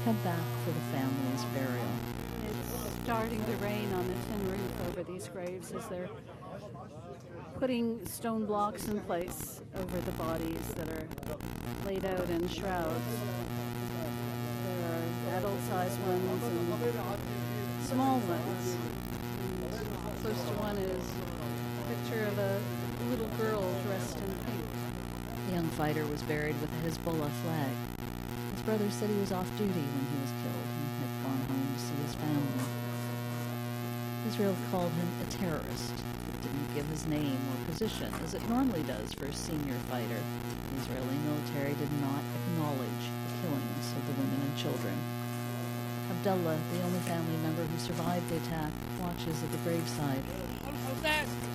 head back for the family's burial. It's starting to rain on the tin roof over these graves as they're putting stone blocks in place over the bodies that are laid out in shrouds. There are adult-sized ones and small ones. And close to one is a picture of a little girl dressed in pink. The young fighter was buried with a Hezbollah flag. His brother said he was off duty when he was killed and had gone home to see his family. Israel called him a terrorist. It didn't give his name or position, as it normally does for a senior fighter. The Israeli military did not acknowledge the killings of the women and children. Abdullah, the only family member who survived the attack, watches at the graveside.